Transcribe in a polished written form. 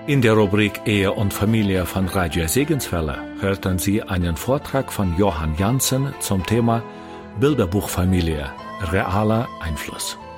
In der Rubrik Ehe und Familie von Radio Segenswelle hörten Sie einen Vortrag von Johann Jansen zum Thema Bilderbuchfamilie, realer Einfluss.